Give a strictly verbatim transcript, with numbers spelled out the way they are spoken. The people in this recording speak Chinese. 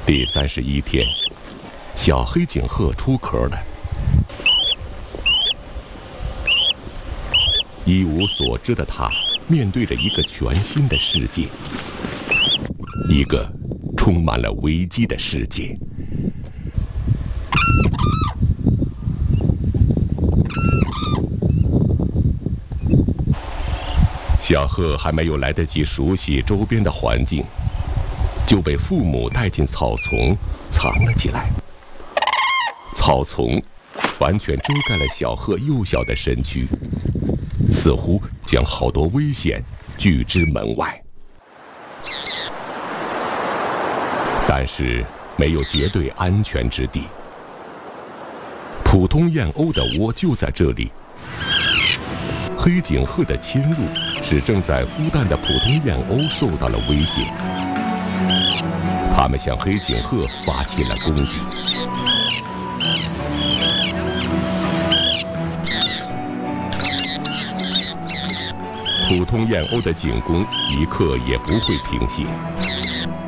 第三十一天，小黑颈鹤出壳了。一无所知的它，面对着一个全新的世界，一个充满了危机的世界。小鹤还没有来得及熟悉周边的环境，就被父母带进草丛藏了起来。草丛完全遮盖了小鹤幼小的身躯，似乎将好多危险拒之门外。但是没有绝对安全之地，普通燕鸥的窝就在这里。黑颈鹤的侵入使正在孵蛋的普通燕鸥受到了威胁，它们向黑颈鹤发起了攻击。普通燕鸥的进攻一刻也不会停歇，